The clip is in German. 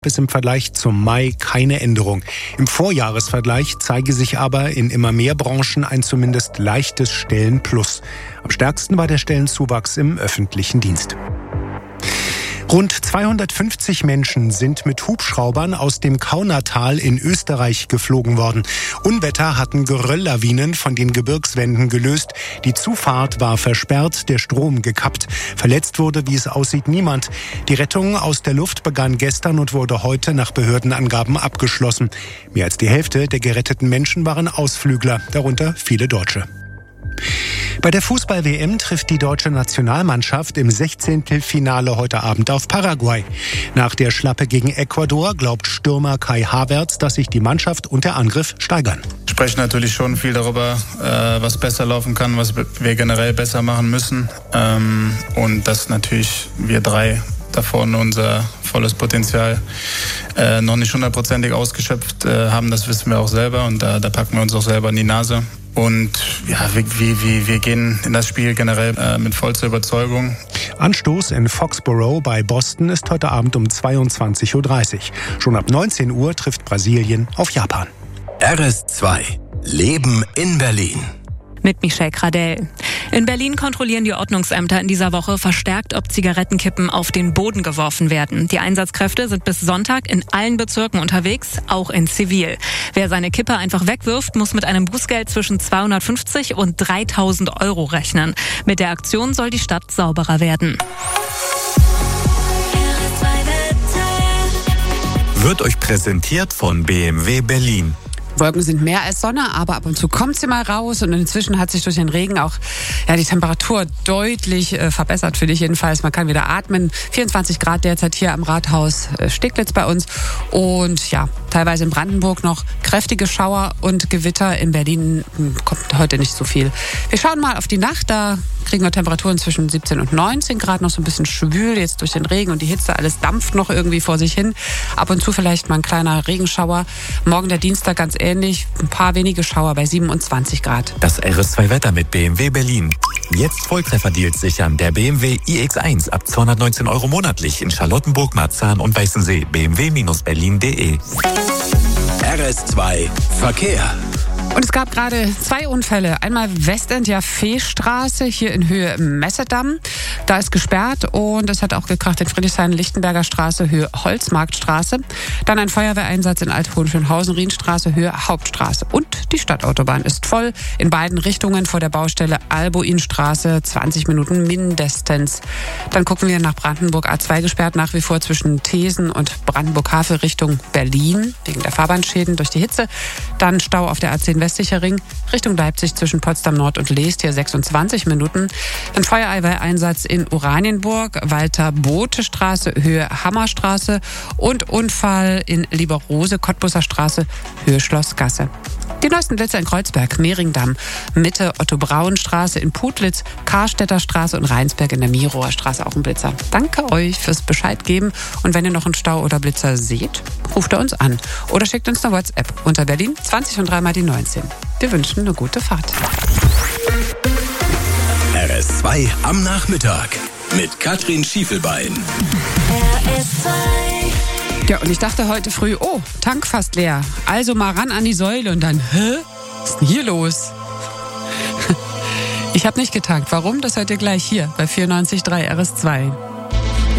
Bis im Vergleich zum Mai keine Änderung. Im Vorjahresvergleich zeige sich aber in immer mehr Branchen ein zumindest leichtes Stellenplus. Am stärksten war der Stellenzuwachs im öffentlichen Dienst. Rund 250 Menschen sind mit Hubschraubern aus dem Kaunertal in Österreich geflogen worden. Unwetter hatten Gerölllawinen von den Gebirgswänden gelöst. Die Zufahrt war versperrt, der Strom gekappt. Verletzt wurde, wie es aussieht, niemand. Die Rettung aus der Luft begann gestern und wurde heute nach Behördenangaben abgeschlossen. Mehr als die Hälfte der geretteten Menschen waren Ausflügler, darunter viele Deutsche. Bei der Fußball-WM trifft die deutsche Nationalmannschaft im 16. Finale heute Abend auf Paraguay. Nach der Schlappe gegen Ecuador glaubt Stürmer Kai Havertz, dass sich die Mannschaft und der Angriff steigern. Wir sprechen natürlich schon viel darüber, was besser laufen kann, was wir generell besser machen müssen. Und dass natürlich wir drei da vorne unser volles Potenzial noch nicht 100%ig ausgeschöpft haben, das wissen wir auch selber und da packen wir uns auch selber in die Nase. Und ja, wir gehen in das Spiel generell mit vollster Überzeugung. Anstoß in Foxborough bei Boston ist heute Abend um 22.30 Uhr. Schon ab 19 Uhr trifft Brasilien auf Japan. RS2 Leben in Berlin. Mit Michelle Gradell. In Berlin kontrollieren die Ordnungsämter in dieser Woche verstärkt, ob Zigarettenkippen auf den Boden geworfen werden. Die Einsatzkräfte sind bis Sonntag in allen Bezirken unterwegs, auch in Zivil. Wer seine Kippe einfach wegwirft, muss mit einem Bußgeld zwischen 250 und 3.000 Euro rechnen. Mit der Aktion soll die Stadt sauberer werden. Wird euch präsentiert von BMW Berlin. Wolken sind mehr als Sonne, aber ab und zu kommt sie mal raus und inzwischen hat sich durch den Regen auch die Temperatur deutlich verbessert, für dich jedenfalls. Man kann wieder atmen. 24 Grad derzeit hier am Rathaus Steglitz bei uns und ja, teilweise in Brandenburg noch kräftige Schauer und Gewitter. In Berlin kommt heute nicht so viel. Wir schauen mal auf die Nacht, da kriegen wir Temperaturen zwischen 17 und 19 Grad, noch so ein bisschen schwül jetzt durch den Regen und die Hitze, alles dampft noch irgendwie vor sich hin. Ab und zu vielleicht mal ein kleiner Regenschauer. Morgen der Dienstag ganz ähnlich, ein paar wenige Schauer bei 27 Grad. Das RS2-Wetter mit BMW Berlin. Jetzt Volltreffer-Deals sichern. Der BMW iX1 ab 219 Euro monatlich in Charlottenburg, Marzahn und Weißensee. bmw-berlin.de. RS2 Verkehr. Und es gab gerade 2 Unfälle. Einmal Westend-Jaffe-Straße hier in Höhe Messedamm. Da ist gesperrt und es hat auch gekracht in Friedrichshain-Lichtenberger Straße, Höhe Holzmarktstraße. Dann ein Feuerwehreinsatz in Alt-Hohenschönhausen, Rienstraße, Höhe Hauptstraße. Und die Stadtautobahn ist voll in beiden Richtungen vor der Baustelle Albuinstraße. 20 Minuten mindestens. Dann gucken wir nach Brandenburg. A2 gesperrt nach wie vor zwischen Thesen und Brandenburg-Havel Richtung Berlin wegen der Fahrbahnschäden durch die Hitze. Dann Stau auf der A10 Westlicher Ring Richtung Leipzig zwischen Potsdam Nord und Leest, hier 26 Minuten. Dann Feuerwehreinsatz in Oranienburg, Walter-Bothe-Straße, Höhe Hammerstraße und Unfall in Lieberrose, Cottbusser Straße, Höhe Schlossgasse. Die neuesten Blitzer in Kreuzberg, Mehringdamm, Mitte Otto-Braun-Straße in Putlitz, Karstädter Straße und Rheinsberg in der Mirower Straße auch ein Blitzer. Danke euch fürs Bescheid geben und wenn ihr noch einen Stau oder Blitzer seht, ruft ihr uns an oder schickt uns eine WhatsApp unter Berlin 20 und 3 mal die 19. Wir wünschen eine gute Fahrt. RS2 am Nachmittag mit Katrin Schiefelbein. RS2. Ja, und ich dachte heute früh, oh, Tank fast leer. Also mal ran an die Säule und dann, was ist denn hier los? Ich habe nicht getankt. Warum? Das hört ihr gleich hier bei 94.3 RS2.